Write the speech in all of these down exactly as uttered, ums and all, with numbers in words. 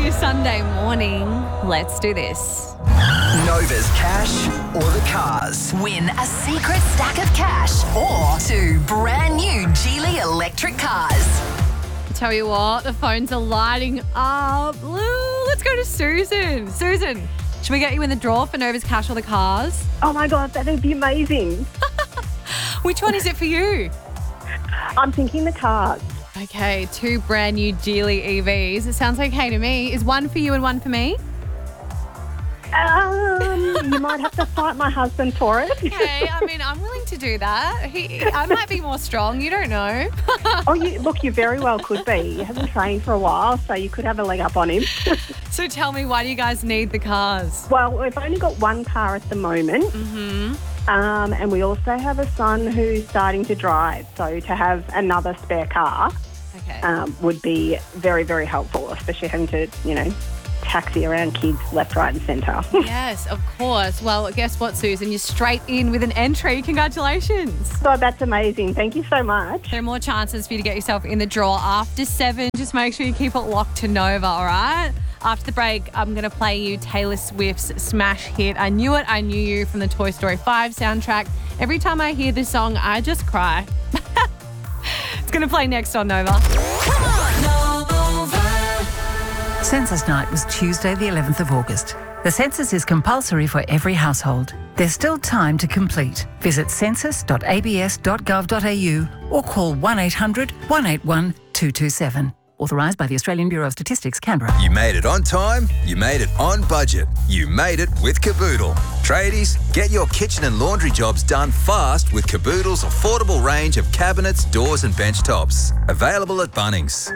your Sunday morning. Let's do this. Nova's cash or the cars. Win a secret stack of cash or two brand new Geely electric cars. Tell you what, the phones are lighting up. Ooh, let's go to Susan. Susan, should we get you in the draw for Nova's cash or the cars? Oh my God, that would be amazing. Which one is it for you? I'm thinking the cars. Okay, two brand new Geely E Vs. It sounds okay to me. Is one for you and one for me? Um, you might have to fight my husband for it. Okay, I mean, I'm willing to do that. He, I might be more strong. You don't know. Oh, you, look, you very well could be. He hasn't trained for a while, so you could have a leg up on him. So tell me, why do you guys need the cars? Well, we've only got one car at the moment. Mm-hmm. Um, and we also have a son who's starting to drive. So to have another spare car Okay. um, would be very, very helpful, especially having to, you know, taxi around kids left, right and centre. Yes, of course. Well, guess what, Susan? You're straight in with an entry. Congratulations. So that's amazing. Thank you so much. There are more chances for you to get yourself in the draw after seven. Just make sure you keep it locked to Nova, all right? After the break, I'm going to play you Taylor Swift's smash hit, I Knew It, I Knew You from the Toy Story five soundtrack. Every time I hear this song, I just cry. It's going to play next on Nova. Come on, Nova. Census night was Tuesday, the eleventh of August. The census is compulsory for every household. There's still time to complete. Visit census dot a b s dot gov dot a u or call one eight hundred, one eight one, two two seven. Authorised by the Australian Bureau of Statistics, Canberra. You made it on time, you made it on budget, you made it with Caboodle. Tradies, get your kitchen and laundry jobs done fast with Caboodle's affordable range of cabinets, doors and bench tops. Available at Bunnings.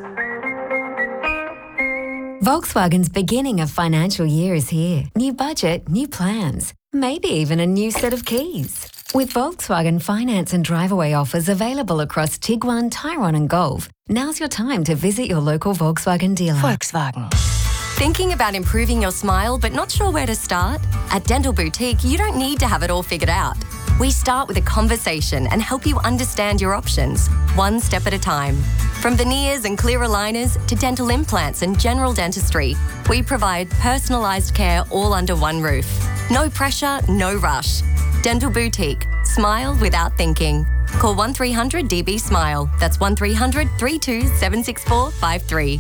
Volkswagen's beginning of financial year is here. New budget, new plans, maybe even a new set of keys. With Volkswagen finance and drive-away offers available across Tiguan, Tyrone and Golf, now's your time to visit your local Volkswagen dealer. Volkswagen. Thinking about improving your smile but not sure where to start? At Dental Boutique, you don't need to have it all figured out. We start with a conversation and help you understand your options, one step at a time. From veneers and clear aligners to dental implants and general dentistry, we provide personalised care all under one roof. No pressure, no rush. Dental Boutique. Smile without thinking. Call one three hundred D B SMILE. That's one three hundred, three two seven six four five three.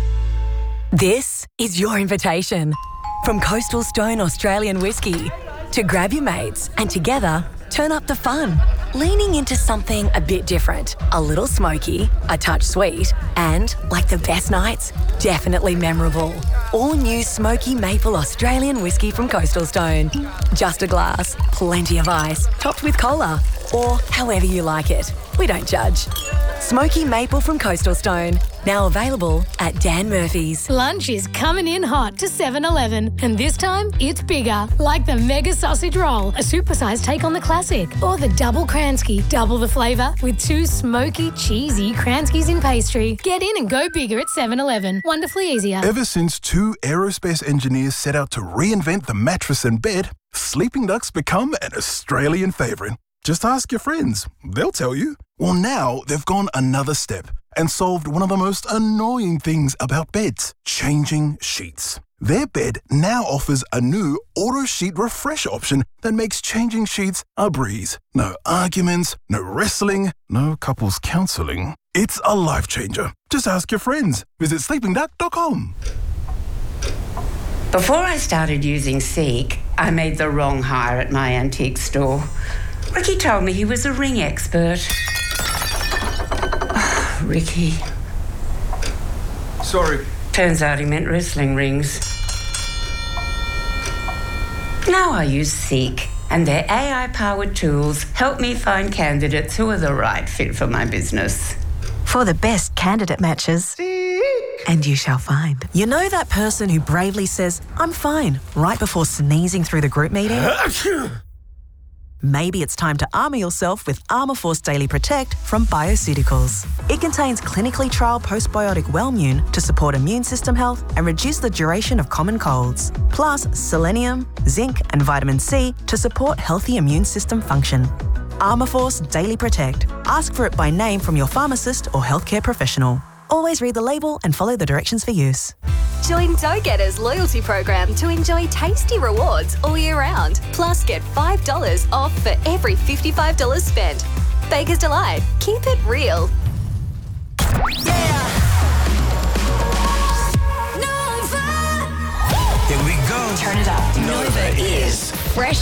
This is your invitation from Coastal Stone Australian Whiskey to grab your mates and together turn up the fun. Leaning into something a bit different, a little smoky, a touch sweet, and, like the best nights, definitely memorable. All new smoky maple Australian whiskey from Coastal Stone. Just a glass, plenty of ice, topped with cola, or however you like it. We don't judge. Smoky maple from Coastal Stone, now available at Dan Murphy's. Lunch is coming in hot to seven eleven, and this time it's bigger, like the Mega Sausage Roll, a supersized take on the classic, or the Double Kransky, double the flavour with two smoky, cheesy Kranskys in pastry. Get in and go bigger at seven eleven. Wonderfully easier. Ever since two aerospace engineers set out to reinvent the mattress and bed, Sleeping Duck's become an Australian favourite. Just ask your friends. They'll tell you. Well, now they've gone another step and solved one of the most annoying things about beds, changing sheets. Their bed now offers a new auto sheet refresh option that makes changing sheets a breeze. No arguments, no wrestling, no couples counselling. It's a life changer. Just ask your friends. Visit sleeping duck dot com. Before I started using Seek, I made the wrong hire at my antique store. Ricky told me he was a ring expert. Oh, Ricky. Sorry. Turns out he meant wrestling rings. Now I use Seek, and their A I-powered tools help me find candidates who are the right fit for my business. For the best candidate matches, Seek. And you shall find. You know that person who bravely says, "I'm fine," right before sneezing through the group meeting? Maybe it's time to armour yourself with Armourforce Daily Protect from Bioceuticals. It contains clinically trialled postbiotic Wellmune to support immune system health and reduce the duration of common colds, plus selenium, zinc and vitamin C to support healthy immune system function. Armourforce Daily Protect. Ask for it by name from your pharmacist or healthcare professional. Always read the label and follow the directions for use. Join Dough Getters loyalty program to enjoy tasty rewards all year round. Plus, get five dollars off for every fifty-five dollars spent. Baker's Delight. Keep it real. Here we go. Turn it up. Nova is Fresh